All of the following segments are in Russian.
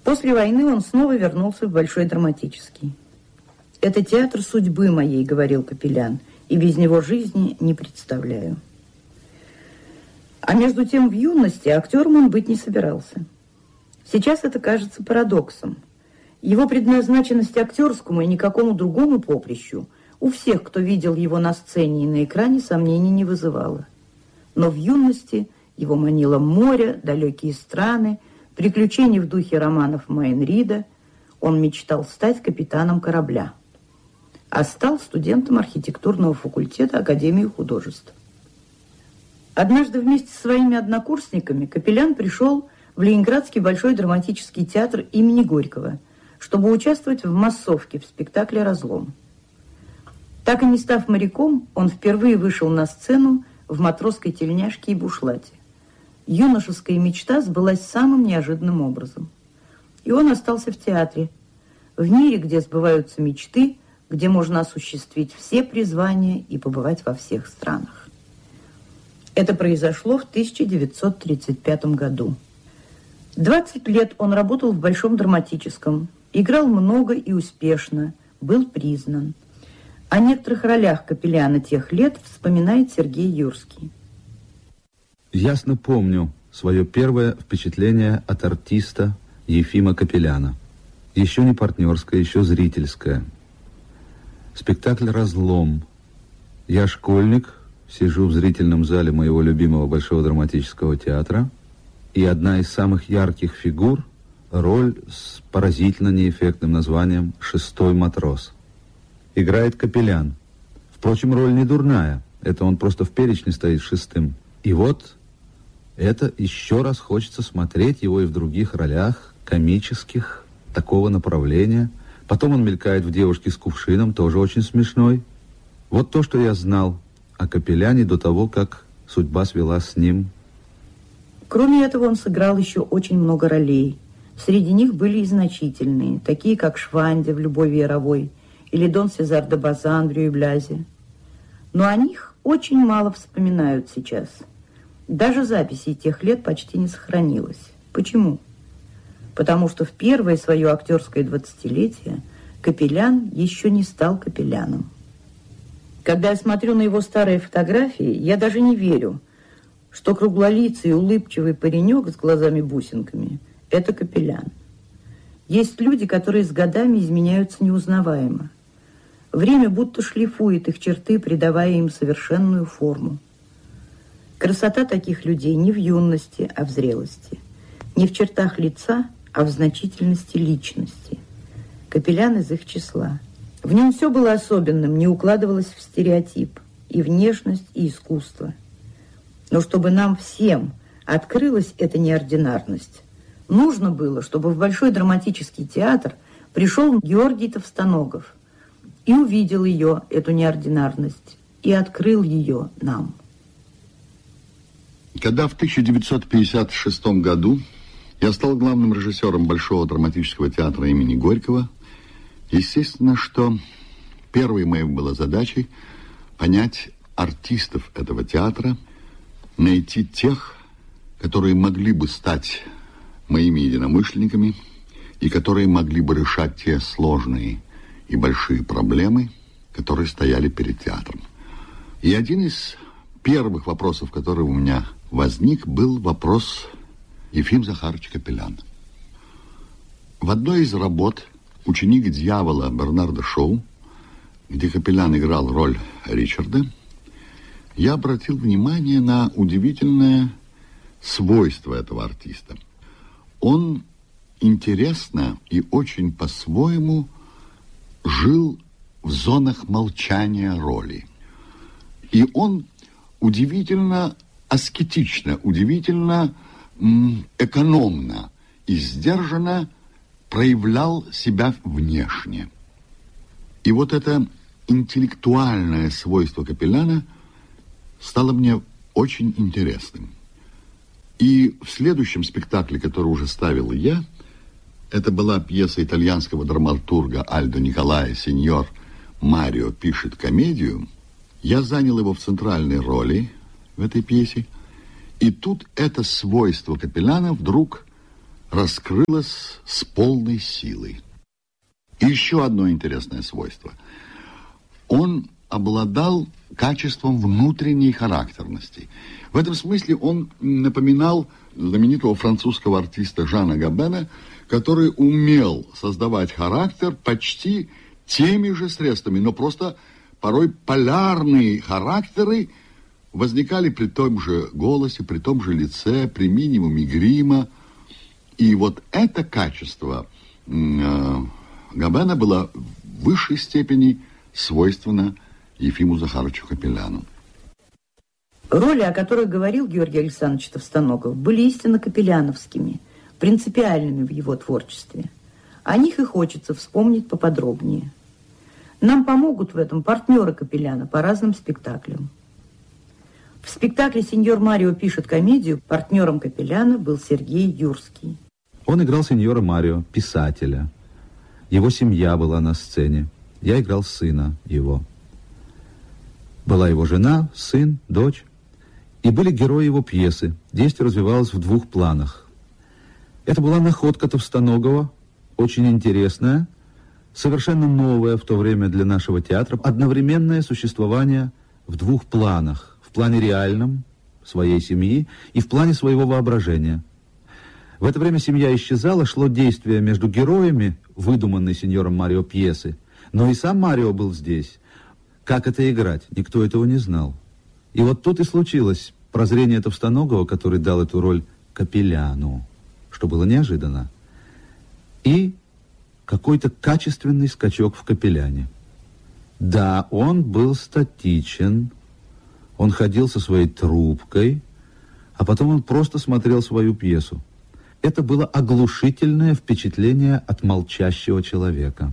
После войны он снова вернулся в Большой драматический. «Это театр судьбы моей», — говорил Капеллян, «и без него жизни не представляю». А между тем в юности актером он быть не собирался. Сейчас это кажется парадоксом. Его предназначенность актерскому и никакому другому поприщу у всех, кто видел его на сцене и на экране, сомнений не вызывала. Но в юности его манило море, далекие страны, приключения в духе романов Майн Рида. Он мечтал стать капитаном корабля, а стал студентом архитектурного факультета Академии художеств. Однажды вместе со своими однокурсниками Капеллян пришел в Ленинградский Большой драматический театр имени Горького, чтобы участвовать в массовке в спектакле «Разлом». Так и не став моряком, он впервые вышел на сцену в матросской тельняшке и бушлате. Юношеская мечта сбылась самым неожиданным образом. И он остался в театре, в мире, где сбываются мечты, где можно осуществить все призвания и побывать во всех странах. Это произошло в 1935 году. 20 лет он работал в Большом драматическом, играл много и успешно, был признан. О некоторых ролях Капелляна тех лет вспоминает Сергей Юрский. Ясно помню свое первое впечатление от артиста Ефима Капелляна. Еще не партнерское, еще зрительское. Спектакль «Разлом». Я школьник, сижу в зрительном зале моего любимого Большого драматического театра, и одна из самых ярких фигур – роль с поразительно неэффектным названием «Шестой матрос». Играет Капеллян. Впрочем, роль не дурная. Это он просто в перечне стоит шестым. И вот это еще раз хочется смотреть его и в других ролях, комических, такого направления. Потом он мелькает в «Девушке с кувшином», тоже очень смешной. Вот то, что я знал о Капелляне до того, как судьба свела с ним. Кроме этого, он сыграл еще очень много ролей. Среди них были и значительные, такие как Шванди в «Любови Яровой» или Дон Сезар де Базан в «Рюйблязе». Но о них очень мало вспоминают сейчас. Даже записей тех лет почти не сохранилось. Почему? Потому что в первое свое актерское 20-летие Капеллян еще не стал Капелляном. Когда я смотрю на его старые фотографии, я даже не верю, что круглолицый, улыбчивый паренек с глазами-бусинками – это Капеллян. Есть люди, которые с годами изменяются неузнаваемо. Время будто шлифует их черты, придавая им совершенную форму. Красота таких людей не в юности, а в зрелости. Не в чертах лица, а в значительности личности. Капеллян из их числа. В нем все было особенным, не укладывалось в стереотип. И внешность, и искусство. Но чтобы нам всем открылась эта неординарность, нужно было, чтобы в Большой драматический театр пришел Георгий Товстоногов и увидел ее, эту неординарность, и открыл ее нам. Когда в 1956 году я стал главным режиссером Большого драматического театра имени Горького, естественно, что первой моей была задачей понять артистов этого театра, найти тех, которые могли бы стать моими единомышленниками и которые могли бы решать те сложные и большие проблемы, которые стояли перед театром. И один из первых вопросов, который у меня возник, был вопрос Ефим Захарович Капеллян. В одной из работ «Ученик дьявола» Бернарда Шоу, где Капеллян играл роль Ричарда, я обратил внимание на удивительное свойство этого артиста. Он интересно и очень по-своему жил в зонах молчания роли. И он удивительно аскетично, удивительно экономно и сдержанно проявлял себя внешне. И вот это интеллектуальное свойство Капелляна стало мне очень интересным. И в следующем спектакле, который уже ставил я, это была пьеса итальянского драматурга Альдо Николая «Сеньор Марио пишет комедию». Я занял его в центральной роли в этой пьесе. И тут это свойство Капелляна вдруг раскрылось с полной силой. И еще одно интересное свойство. Он обладал качеством внутренней характерности. В этом смысле он напоминал знаменитого французского артиста Жана Габена, который умел создавать характер почти теми же средствами, но просто порой полярные характеры возникали при том же голосе, при том же лице, при минимуме грима. И вот это качество Габена было в высшей степени свойственно Ефиму Захаровичу Капеляну. Роли, о которых говорил Георгий Александрович Товстоногов, были истинно капеляновскими, принципиальными в его творчестве. О них и хочется вспомнить поподробнее. Нам помогут в этом партнеры Капеляна по разным спектаклям. В спектакле «Сеньор Марио пишет комедию» партнером Капеляна был Сергей Юрский. Он играл сеньора Марио, писателя. Его семья была на сцене. Я играл сына его. Была его жена, сын, дочь. И были герои его пьесы. Действие развивалось в двух планах. Это была находка Товстоногова, очень интересная, совершенно новая в то время для нашего театра. Одновременное существование в двух планах. В плане реальном, своей семьи, и в плане своего воображения. В это время семья исчезала, шло действие между героями выдуманной сеньором Марио пьесы, но и сам Марио был здесь. Как это играть? Никто этого не знал. И вот тут и случилось прозрение Товстоногова, который дал эту роль Капеляну, что было неожиданно. И какой-то качественный скачок в Капеляне. Да, он был статичен, он ходил со своей трубкой, а потом он просто смотрел свою пьесу. Это было оглушительное впечатление от молчащего человека.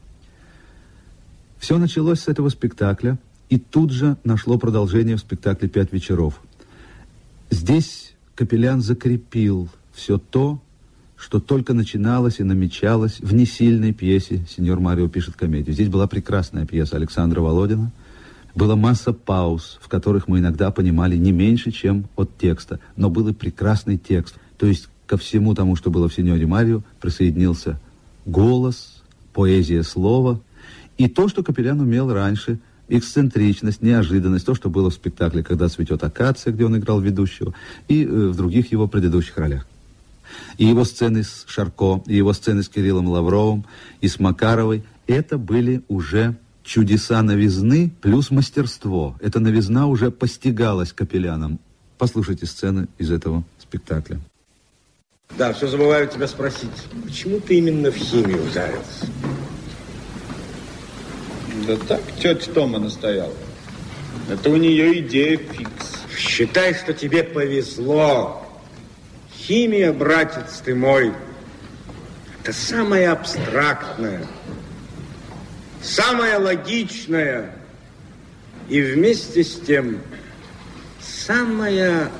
Все началось с этого спектакля, и тут же нашло продолжение в спектакле «Пять вечеров». Здесь Капелян закрепил все то, что только начиналось и намечалось в несильной пьесе «Сеньор Марио пишет комедию». Здесь была прекрасная пьеса Александра Володина. Была масса пауз, в которых мы иногда понимали не меньше, чем от текста. Но был и прекрасный текст. То есть ко всему тому, что было в «Сеньоре Марио», присоединился голос, поэзия слова и то, что Капелян умел раньше, эксцентричность, неожиданность, то, что было в спектакле «Когда цветет акация», где он играл ведущего, и в других его предыдущих ролях. И его сцены с Шарко, и его сцены с Кириллом Лавровым, и с Макаровой, это были уже чудеса новизны плюс мастерство. Эта новизна уже постигалась Капеляном. Послушайте сцены из этого спектакля. Да, все забываю тебя спросить. Почему ты именно в химию ударился? Да так, тетя Тома настояла. Это у нее идея фикс. Считай, что тебе повезло. Химия, братец ты мой, это самое абстрактное, самое логичное и вместе с тем самое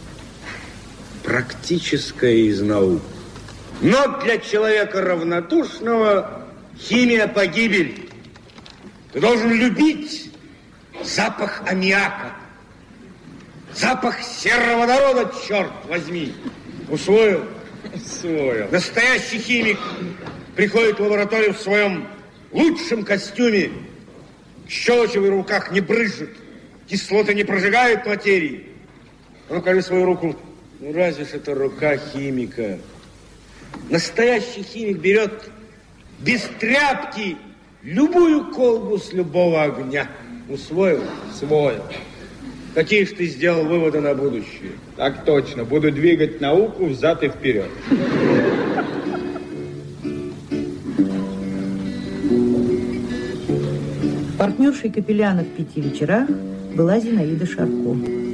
практическое из наук. Но для человека равнодушного химия погибель. Ты должен любить запах аммиака, запах сероводорода, черт возьми. Усвоил? Усвоил. Настоящий химик приходит в лабораторию в своем лучшем костюме. Щелочи в руках не брызжут, кислоты не прожигают материи. Покажи свою руку. Ну, разве ж это рука химика? Настоящий химик берет без тряпки любую колбу с любого огня. Усвоил? Усвоил. Какие же ты сделал выводы на будущее? Так точно. Буду двигать науку взад и вперед. Партнершей Капеляна в «Пяти вечерах» была Зинаида Шарко.